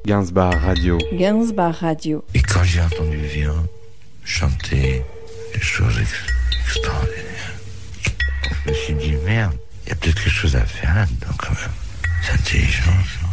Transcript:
Gainsbar Radio. Gainsbar Radio. Et quand j'ai entendu Vian chanter des choses extraordinaires, je me suis dit, merde, il y a peut-être quelque chose à faire là-dedans quand même. C'est intelligent.